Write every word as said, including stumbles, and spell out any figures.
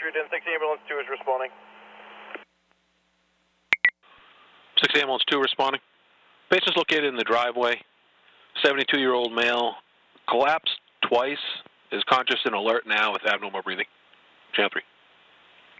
True ten six, ambulance two is responding. six ambulance two responding. Patient's located in the driveway. seventy-two-year-old male, collapsed twice, is conscious and alert now with abnormal breathing. Channel three.